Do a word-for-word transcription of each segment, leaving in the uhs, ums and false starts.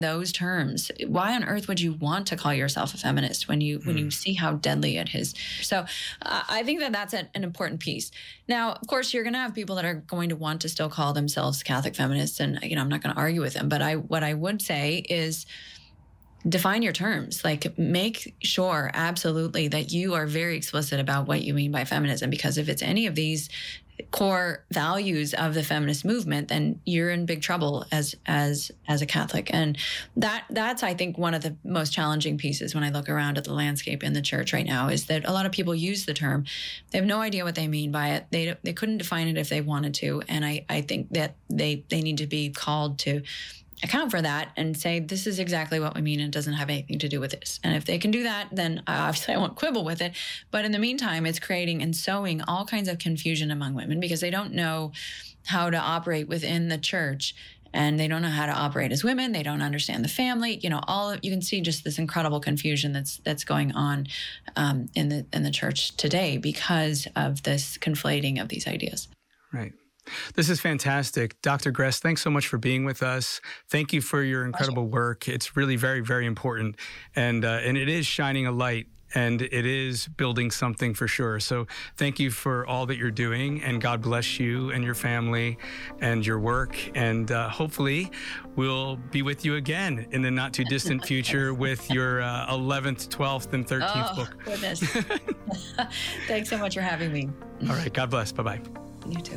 those terms. Why on earth would you want to call yourself a feminist when you mm. when you see how deadly it is? So uh, I think that that's a, an important piece. Now, of course, you're going to have people that are going to want to still call themselves Catholic feminists, and you know I'm not going to argue with them. But I what I would say is define your terms. Like, make sure absolutely that you are very explicit about what you mean by feminism, because if it's any of these core values of the feminist movement, then you're in big trouble as as as a Catholic. And that that's I think one of the most challenging pieces when I look around at the landscape in the church right now, is that a lot of people use the term, they have no idea what they mean by it. They they couldn't define it if they wanted to, and I I think that they they need to be called to account for that and say, this is exactly what we mean, and it doesn't have anything to do with this. And if they can do that, then obviously I won't quibble with it. But in the meantime, it's creating and sowing all kinds of confusion among women, because they don't know how to operate within the church, and they don't know how to operate as women. They don't understand the family. You know, all of, you can see just this incredible confusion that's that's going on um, in the in the church today because of this conflating of these ideas. Right. This is fantastic. Doctor Gress, thanks so much for being with us. Thank you for your incredible work. It's really very, very important. And uh, and it is shining a light, and it is building something for sure. So thank you for all that you're doing, and God bless you and your family and your work. And uh, hopefully we'll be with you again in the not too distant future with your uh, eleventh, twelfth, and thirteenth oh, book. Goodness. Thanks so much for having me. All right. God bless. Bye-bye. You too.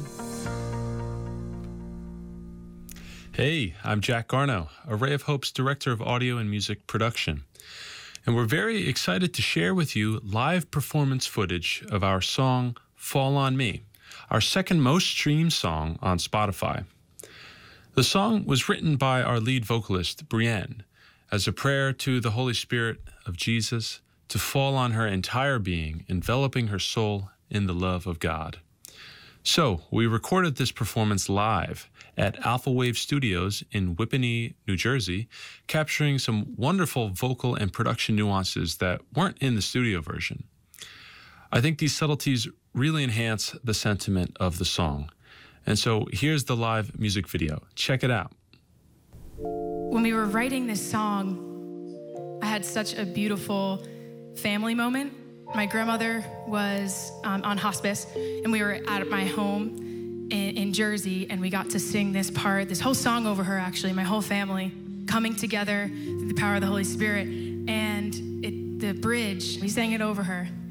Hey, I'm Jack Garno, A Ray of Hope's Director of Audio and Music Production. And we're very excited to share with you live performance footage of our song, Fall on Me, our second most streamed song on Spotify. The song was written by our lead vocalist, Brienne, as a prayer to the Holy Spirit of Jesus to fall on her entire being, enveloping her soul in the love of God. So we recorded this performance live at Alpha Wave Studios in Whippany, New Jersey, capturing some wonderful vocal and production nuances that weren't in the studio version. I think these subtleties really enhance the sentiment of the song. And so here's the live music video. Check it out. When we were writing this song, I had such a beautiful family moment. My grandmother was um, on hospice, and we were at my home in, in Jersey, and we got to sing this part, this whole song over her, actually, my whole family, coming together through the power of the Holy Spirit. And it, the bridge, we sang it over her.